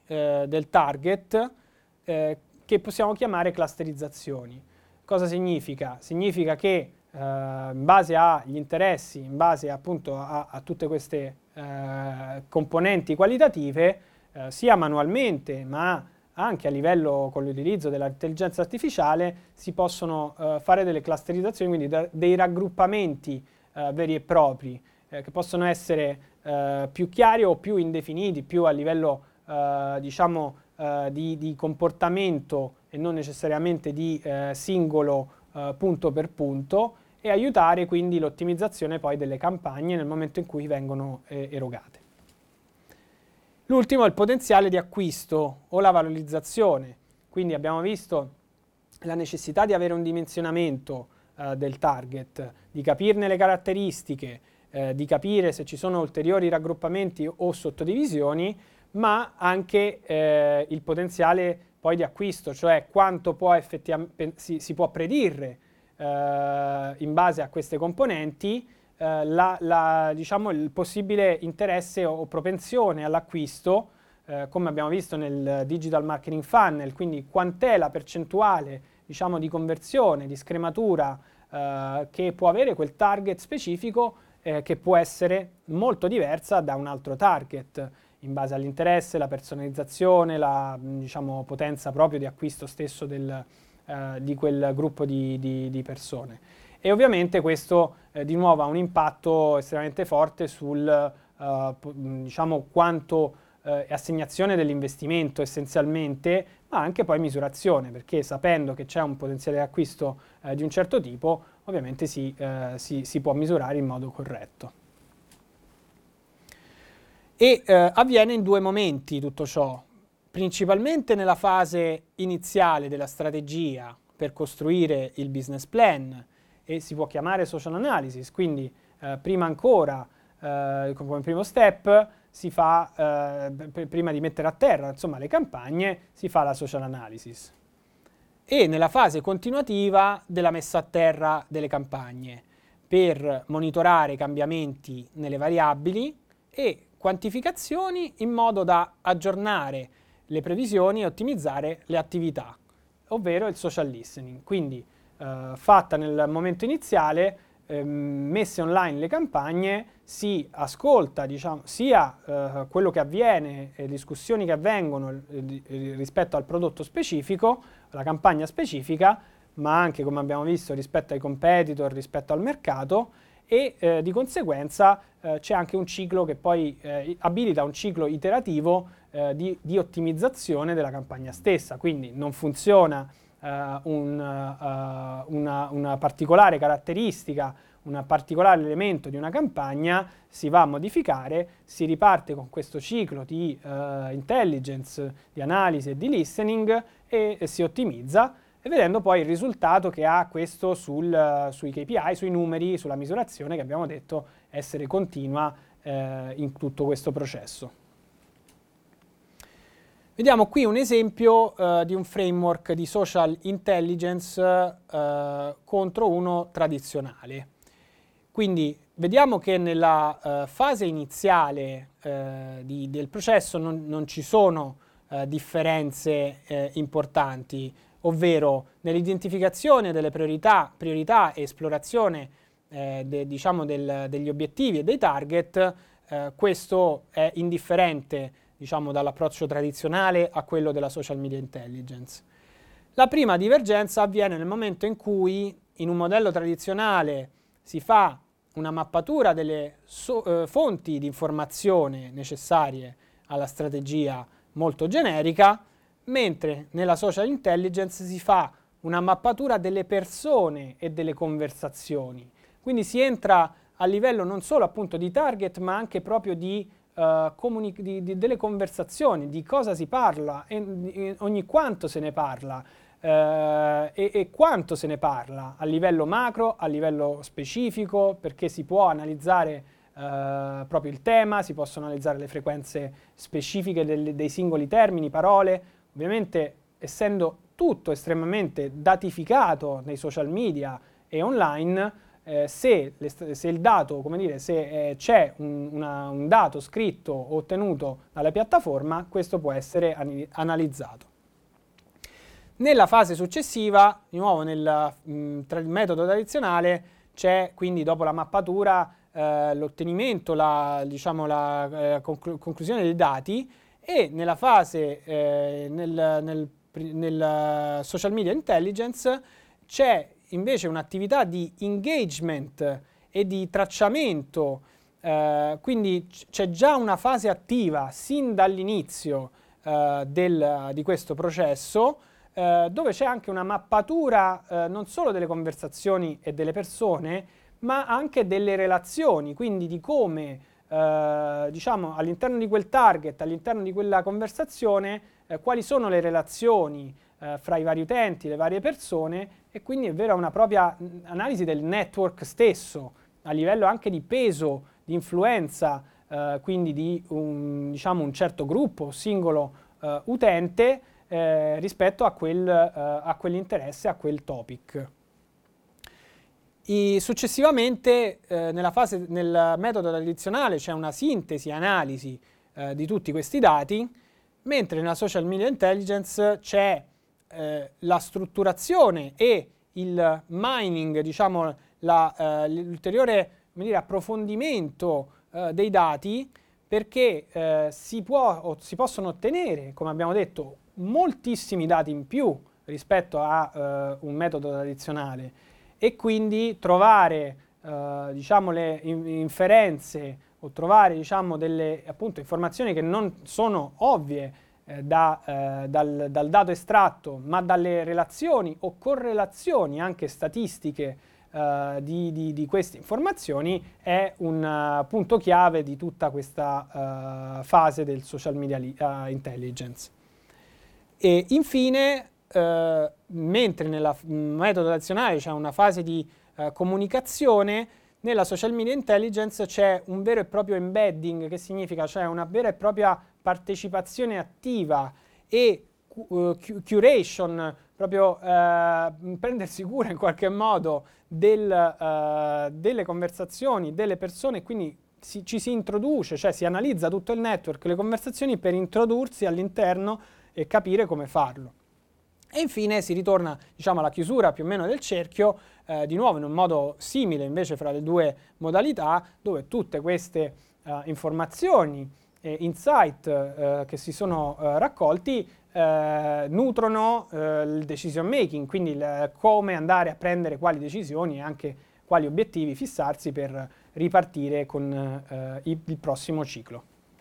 del target che possiamo chiamare clusterizzazioni. Cosa significa? Significa che in base agli interessi, in base appunto a tutte queste componenti qualitative, sia manualmente ma anche a livello con l'utilizzo dell'intelligenza artificiale, si possono fare delle clusterizzazioni, quindi dei raggruppamenti veri e propri, che possono essere più chiari o più indefiniti, più a livello diciamo di comportamento e non necessariamente di singolo punto per punto, e aiutare quindi l'ottimizzazione poi delle campagne nel momento in cui vengono erogate. L'ultimo è il potenziale di acquisto o la valorizzazione, quindi abbiamo visto la necessità di avere un dimensionamento del target, di capirne le caratteristiche, di capire se ci sono ulteriori raggruppamenti o sottodivisioni, ma anche il potenziale poi di acquisto, cioè quanto può si può predire in base a queste componenti diciamo, il possibile interesse o propensione all'acquisto, come abbiamo visto nel Digital Marketing Funnel, quindi quant'è la percentuale diciamo, di conversione, di scrematura che può avere quel target specifico, che può essere molto diversa da un altro target in base all'interesse, la personalizzazione, la diciamo, potenza proprio di acquisto stesso di quel gruppo di persone. E ovviamente questo di nuovo ha un impatto estremamente forte sul diciamo, quanto assegnazione dell'investimento essenzialmente, ma anche poi misurazione, perché sapendo che c'è un potenziale di acquisto di un certo tipo, ovviamente si può misurare in modo corretto. E avviene in due momenti tutto ciò, principalmente nella fase iniziale della strategia per costruire il business plan, e si può chiamare social analysis, quindi prima ancora come primo step si fa, prima di mettere a terra insomma, le campagne, si fa la social analysis. E nella fase continuativa della messa a terra delle campagne, per monitorare i cambiamenti nelle variabili e quantificazioni in modo da aggiornare le previsioni e ottimizzare le attività, ovvero il social listening. Quindi fatta nel momento iniziale, messe online le campagne, si ascolta diciamo, sia quello che avviene, discussioni che avvengono rispetto al prodotto specifico, alla campagna specifica, ma anche, come abbiamo visto, rispetto ai competitor, rispetto al mercato, e di conseguenza c'è anche un ciclo che poi abilita un ciclo iterativo di ottimizzazione della campagna stessa. Quindi non funziona una particolare caratteristica, un particolare elemento di una campagna, si va a modificare, si riparte con questo ciclo di intelligence, di analisi e di listening e si ottimizza, e vedendo poi il risultato che ha questo sui KPI, sui numeri, sulla misurazione che abbiamo detto essere continua in tutto questo processo. Vediamo qui un esempio di un framework di social intelligence contro uno tradizionale. Quindi vediamo che nella fase iniziale del processo non ci sono differenze importanti, ovvero nell'identificazione delle priorità e esplorazione diciamo degli obiettivi e dei target, questo è indifferente diciamo dall'approccio tradizionale a quello della social media intelligence. La prima divergenza avviene nel momento in cui in un modello tradizionale si fa una mappatura delle fonti di informazione necessarie alla strategia molto generica, mentre nella social intelligence si fa una mappatura delle persone e delle conversazioni. Quindi si entra a livello non solo appunto di target, ma anche proprio delle conversazioni, di cosa si parla, e ogni quanto se ne parla, e quanto se ne parla a livello macro, a livello specifico, perché si può analizzare proprio il tema, si possono analizzare le frequenze specifiche dei singoli termini, parole, ovviamente essendo tutto estremamente datificato nei social media e online, se il dato, come dire, se c'è un dato scritto o ottenuto dalla piattaforma, questo può essere analizzato. Nella fase successiva, di nuovo tra il metodo tradizionale, c'è quindi dopo la mappatura l'ottenimento, la conclusione dei dati, e nella fase nel social media intelligence c'è invece un'attività di engagement e di tracciamento, quindi c'è già una fase attiva sin dall'inizio di questo processo, dove c'è anche una mappatura non solo delle conversazioni e delle persone, ma anche delle relazioni, quindi di come diciamo all'interno di quel target, all'interno di quella conversazione, quali sono le relazioni fra i vari utenti, le varie persone, e quindi è vera una propria analisi del network stesso, a livello anche di peso, di influenza, quindi di un certo gruppo, singolo utente, rispetto a quell'interesse, a quel topic. Successivamente nel metodo tradizionale c'è una sintesi, analisi di tutti questi dati, mentre nella social media intelligence c'è la strutturazione e il mining, diciamo l'ulteriore approfondimento dei dati, perché si possono ottenere, come abbiamo detto, moltissimi dati in più rispetto a un metodo tradizionale, e quindi trovare diciamo le inferenze o trovare diciamo delle appunto informazioni che non sono ovvie dal dato estratto, ma dalle relazioni o correlazioni anche statistiche di queste informazioni, è un punto chiave di tutta questa fase del social media intelligence. E infine, mentre nel metodo tradizionale c'è una fase di comunicazione, nella social media intelligence c'è un vero e proprio embedding, che significa cioè una vera e propria partecipazione attiva e curation, proprio prendersi cura in qualche modo delle conversazioni, delle persone, quindi ci si introduce, cioè si analizza tutto il network, le conversazioni, per introdursi all'interno e capire come farlo. E infine si ritorna, diciamo, alla chiusura più o meno del cerchio, di nuovo in un modo simile invece fra le due modalità, dove tutte queste informazioni e insight che si sono raccolti nutrono il decision making, quindi come andare a prendere quali decisioni e anche quali obiettivi fissarsi per ripartire con il prossimo ciclo.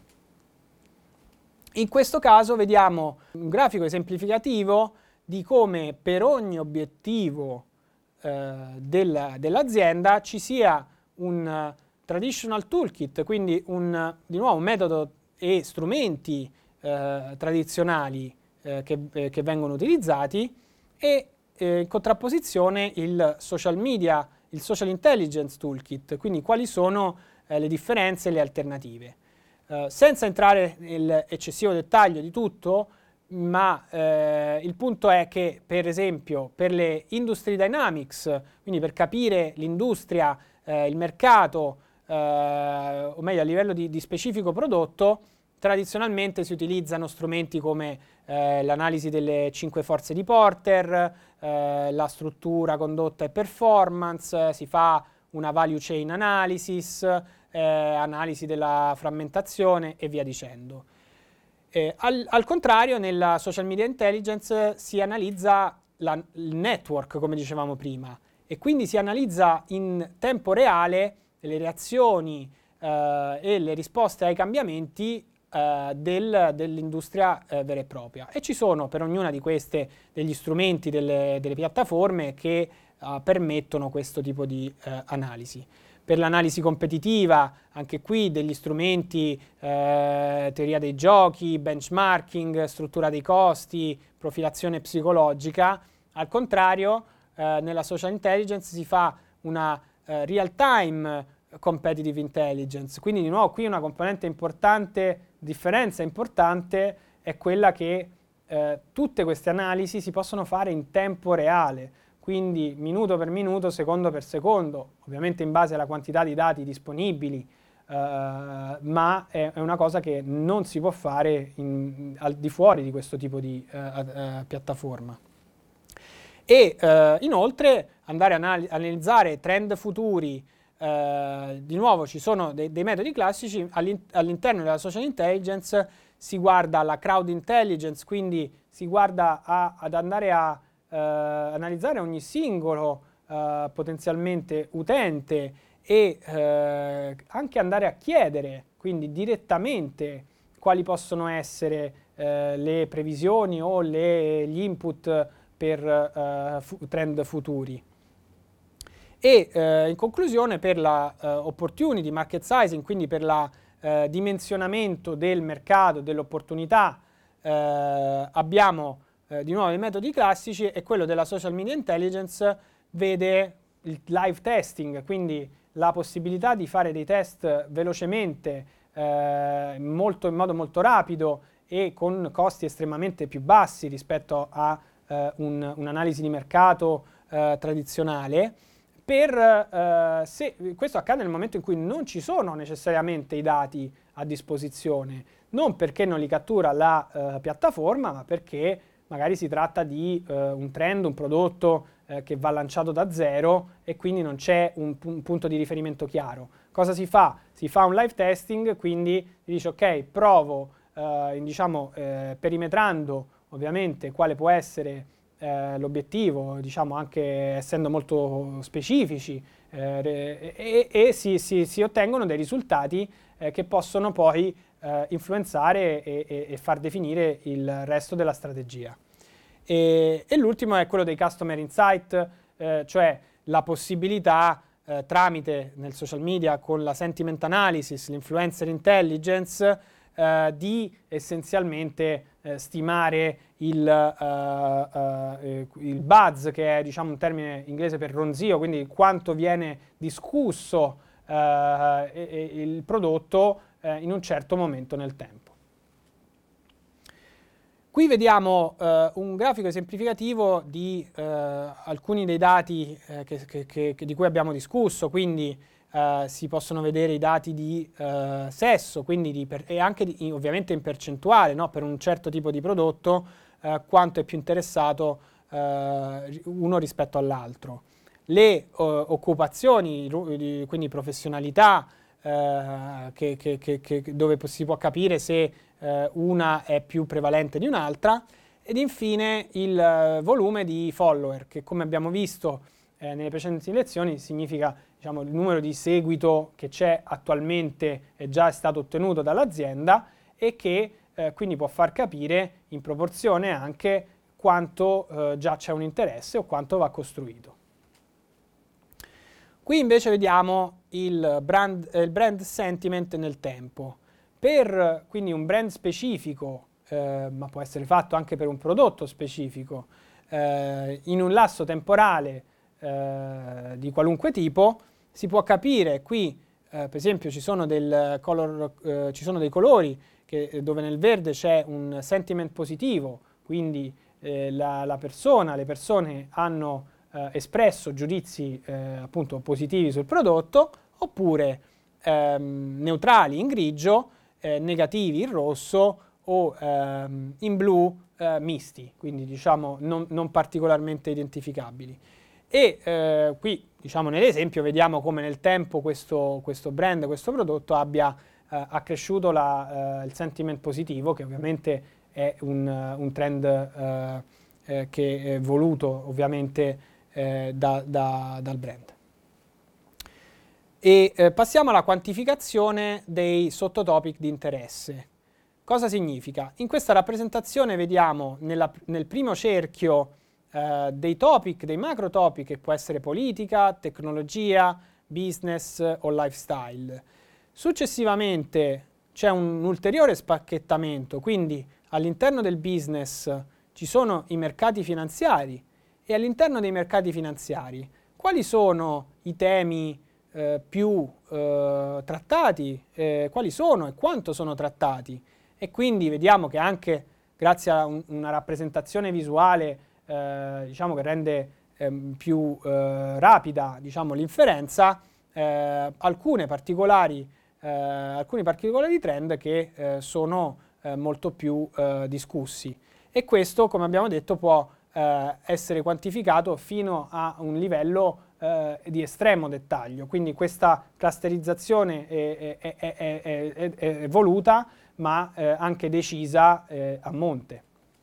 In questo caso vediamo un grafico esemplificativo di come per ogni obiettivo dell'azienda ci sia un traditional toolkit, quindi di nuovo un metodo e strumenti tradizionali che vengono utilizzati, e in contrapposizione il social media, il social intelligence toolkit, quindi quali sono le differenze e le alternative. Senza entrare nell'eccessivo dettaglio di tutto, ma il punto è che, per esempio, per le industry dynamics, quindi per capire l'industria, il mercato, o meglio a livello di specifico prodotto, tradizionalmente si utilizzano strumenti come l'analisi delle 5 forze di Porter, la struttura, condotta e performance, si fa una value chain analysis, analisi della frammentazione e via dicendo. Al contrario, nella social media intelligence si analizza il network, come dicevamo prima, e quindi si analizza in tempo reale le reazioni e le risposte ai cambiamenti dell'industria vera e propria, e ci sono per ognuna di queste degli strumenti, delle piattaforme che permettono questo tipo di analisi. Per l'analisi competitiva, anche qui degli strumenti, teoria dei giochi, benchmarking, struttura dei costi, profilazione psicologica. Al contrario, nella social intelligence si fa una real-time competitive intelligence, quindi di nuovo qui una componente importante, differenza importante, è quella che tutte queste analisi si possono fare in tempo reale, quindi minuto per minuto, secondo per secondo, ovviamente in base alla quantità di dati disponibili, ma è una cosa che non si può fare al di fuori di questo tipo di piattaforma. E inoltre andare a analizzare trend futuri. Di nuovo ci sono dei metodi classici. All'interno della social intelligence si guarda la crowd intelligence, quindi si guarda ad andare a analizzare ogni singolo potenzialmente utente e anche andare a chiedere quindi direttamente quali possono essere le previsioni o gli input per trend futuri. E in conclusione, per la opportunity market sizing, quindi per la dimensionamento del mercato, dell'opportunità, abbiamo di nuovo i metodi classici, e quello della social media intelligence vede il live testing, quindi la possibilità di fare dei test velocemente, in modo molto rapido e con costi estremamente più bassi rispetto a un'analisi di mercato tradizionale. Questo accade nel momento in cui non ci sono necessariamente i dati a disposizione, non perché non li cattura la piattaforma, ma perché magari si tratta di un trend, un prodotto che va lanciato da zero e quindi non c'è un punto di riferimento chiaro. Cosa si fa? Si fa un live testing, quindi si dice ok, provo perimetrando ovviamente quale può essere l'obiettivo, diciamo anche essendo molto specifici, e si ottengono dei risultati che possono poi influenzare e far definire il resto della strategia. E l'ultimo è quello dei customer insight, cioè la possibilità tramite nel social media con la sentiment analysis, l'influencer intelligence, di essenzialmente stimare il buzz, che è diciamo un termine inglese per ronzio, quindi quanto viene discusso il prodotto in un certo momento nel tempo. Qui vediamo un grafico esemplificativo di alcuni dei dati di cui abbiamo discusso, quindi si possono vedere i dati di sesso, quindi e anche ovviamente in percentuale, no? Per un certo tipo di prodotto quanto è più interessato uno rispetto all'altro. Le occupazioni, quindi professionalità, dove si può capire se una è più prevalente di un'altra, ed infine il volume di follower, che come abbiamo visto nelle precedenti lezioni significa diciamo, il numero di seguito che c'è attualmente è già stato ottenuto dall'azienda e che quindi può far capire in proporzione anche quanto già c'è un interesse o quanto va costruito. Qui invece vediamo il brand sentiment nel tempo. Per quindi un brand specifico, ma può essere fatto anche per un prodotto specifico, in un lasso temporale di qualunque tipo, si può capire qui, per esempio ci sono dei colori dove nel verde c'è un sentiment positivo, quindi le persone hanno espresso giudizi appunto positivi sul prodotto, oppure neutrali in grigio, negativi in rosso o in blu misti, quindi diciamo non particolarmente identificabili. E qui diciamo nell'esempio vediamo come nel tempo questo brand, questo prodotto abbia accresciuto il sentiment positivo, che ovviamente è un trend che è voluto ovviamente dal brand. E passiamo alla quantificazione dei sottotopic di interesse. Cosa significa? In questa rappresentazione vediamo nel primo cerchio dei topic, dei macro topic, che può essere politica, tecnologia, business o lifestyle. Successivamente c'è un ulteriore spacchettamento, quindi all'interno del business ci sono i mercati finanziari, e all'interno dei mercati finanziari quali sono i temi più trattati, quali sono e quanto sono trattati. E quindi vediamo che anche grazie a una rappresentazione visuale diciamo che rende più rapida, diciamo, l'inferenza, alcuni particolari trend che sono molto più discussi. E questo, come abbiamo detto, può essere quantificato fino a un livello di estremo dettaglio. Quindi questa clusterizzazione è voluta, ma anche decisa a monte.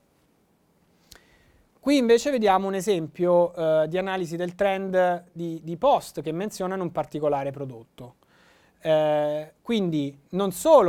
Qui invece vediamo un esempio di analisi del trend di post che menzionano un particolare prodotto. Quindi non solo